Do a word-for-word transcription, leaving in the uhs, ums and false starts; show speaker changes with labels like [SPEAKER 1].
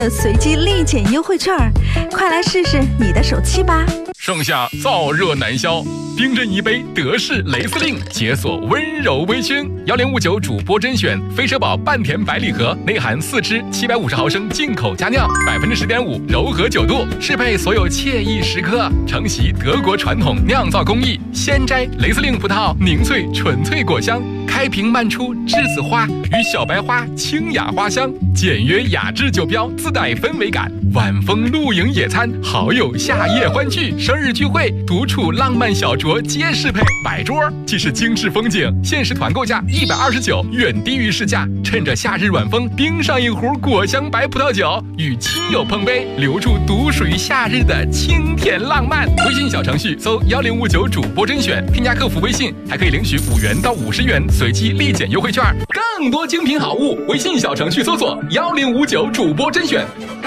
[SPEAKER 1] 随机立减优惠券，快来试试你的手气吧！
[SPEAKER 2] 盛夏燥热难消，冰镇一杯德式雷司令，解锁温柔微醺。幺零五九主播甄选飞车宝半甜白礼盒，内含四支七百五十毫升进口佳酿，百分之十点五柔和酒度，适配所有惬意时刻。承袭德国传统酿造工艺，鲜摘雷司令葡萄凝萃纯粹果香，开瓶漫出栀子花与小白花清雅花香，简约雅致酒标自带氛围感。晚风露营野餐，好友夏夜欢聚，生日聚会，独处浪漫小酌皆适配。摆桌既是精致风景，限时团购价一百二十九，远低于市价。趁着夏日晚风，冰上一壶果香白葡萄酒，与亲友碰杯，留住独属于夏日的清甜浪漫。微信小程序搜幺零五九主播甄选，添加客服微信，还可以领取五元到五十元随机立减优惠券。更多精品好物，微信小程序搜索幺零五九主播甄选。